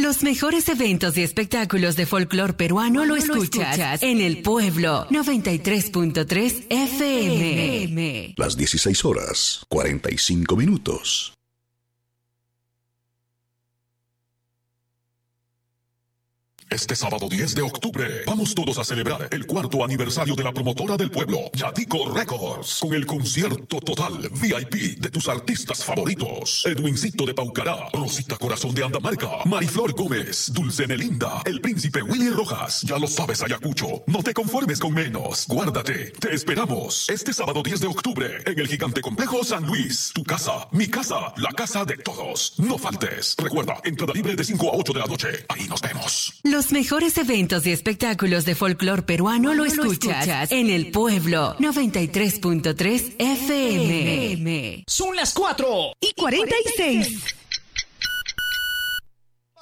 Los mejores eventos y espectáculos de folclor peruano lo escuchas en El Pueblo 93.3 FM. Las 16 horas, 45 minutos. Este sábado 10 de octubre vamos todos a celebrar el 4º aniversario de la promotora del pueblo, Yadico Records, con el concierto total VIP de tus artistas favoritos: Edwincito de Paucará, Rosita Corazón de Andamarca, Mariflor Gómez, Dulce Melinda, el Príncipe Willy Rojas. Ya lo sabes, Ayacucho, no te conformes con menos. Guárdate, te esperamos este sábado 10 de octubre en el Gigante Complejo San Luis. Tu casa, mi casa, la casa de todos. No faltes. Recuerda, entrada libre de 5 a 8 de la noche. Ahí nos vemos. Los mejores eventos y espectáculos de folclor peruano lo escuchas en El Pueblo 93.3 FM. Son las 4:46.